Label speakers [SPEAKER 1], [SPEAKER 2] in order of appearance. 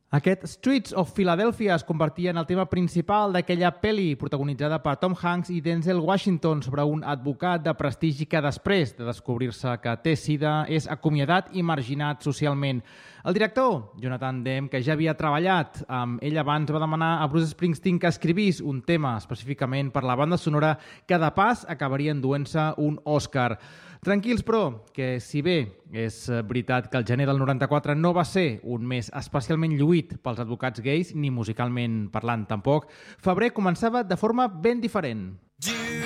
[SPEAKER 1] Aquest Streets of Philadelphia es convertia en el tema principal d'aquella pel·li protagonitzada per Tom Hanks i Denzel Washington sobre un advocat de prestigi que després de descobrir-se que té sida és acomiadat i marginat socialment. El director, Jonathan Demme, que ja havia treballat amb ell abans, va demanar a Bruce Springsteen que escrivís un tema específicament per la banda sonora que de pas acabaria enduent-se un Oscar. Tranquils, però, que si bé és veritat que el gener del 94 no va ser un mes especialment lluït pels advocats gais, ni musicalment parlant tampoc, febrer començava de forma ben diferent.